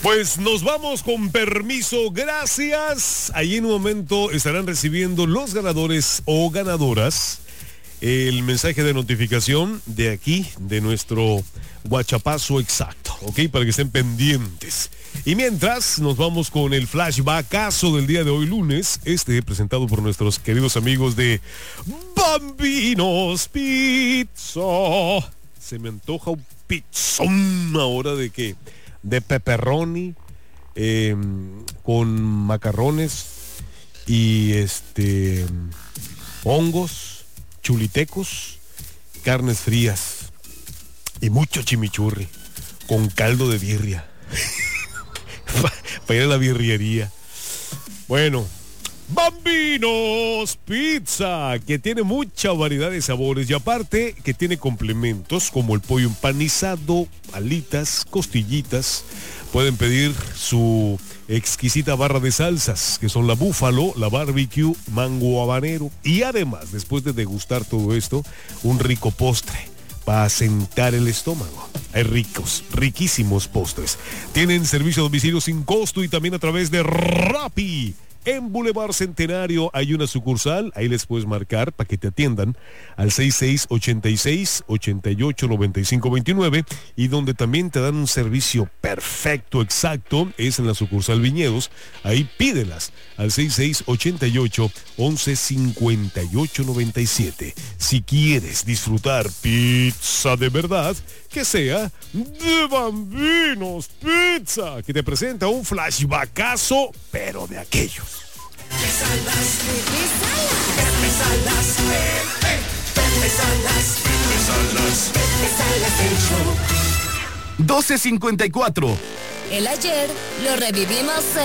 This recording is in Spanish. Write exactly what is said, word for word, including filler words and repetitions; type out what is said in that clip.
Pues nos vamos con permiso, gracias. Ahí en un momento estarán recibiendo los ganadores o ganadoras el mensaje de notificación de aquí, de nuestro guachapazo exacto, ¿ok? Para que estén pendientes. Y mientras, nos vamos con el flashbackazo del día de hoy, lunes, este presentado por nuestros queridos amigos de Bambinos Pizza. Se me antoja un pizzón ahora de que... de pepperoni eh, con macarrones y este hongos, chulitecos, carnes frías y mucho chimichurri con caldo de birria para ir a la birriería. Bueno, Bambinos Pizza, que tiene mucha variedad de sabores y aparte que tiene complementos como el pollo empanizado, alitas, costillitas. Pueden pedir su exquisita barra de salsas, que son la búfalo, la barbecue, mango habanero. Y además, después de degustar todo esto, un rico postre para asentar el estómago. Hay ricos, riquísimos postres. Tienen servicio a domicilio sin costo y también a través de Rappi. En Boulevard Centenario hay una sucursal, ahí les puedes marcar para que te atiendan al seis seis ocho seis, ocho ocho nueve cinco dos nueve y donde también te dan un servicio perfecto, exacto, es en la sucursal Viñedos, ahí pídelas al seis seis ocho ocho, once cincuenta y ocho noventa y siete. Si quieres disfrutar pizza de verdad, que sea de Bambinos Pizza, que te presenta un flashbackazo, pero de aquellos. Pepe Salas, Pepe Salas, Pepe Salas, Pepe Salas, Pepe Salas, el show. doce cincuenta y cuatro. El ayer lo revivimos.